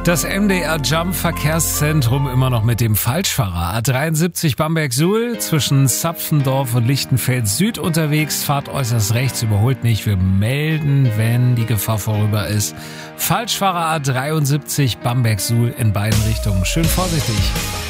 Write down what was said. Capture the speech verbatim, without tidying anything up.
Das M D R Jump Verkehrszentrum immer noch mit dem Falschfahrer. A dreiundsiebzig Bamberg-Suhl zwischen Zapfendorf und Lichtenfeld Süd unterwegs. Fahrt äußerst rechts, überholt nicht. Wir melden, wenn die Gefahr vorüber ist. Falschfahrer A dreiundsiebzig Bamberg-Suhl in beiden Richtungen. Schön vorsichtig.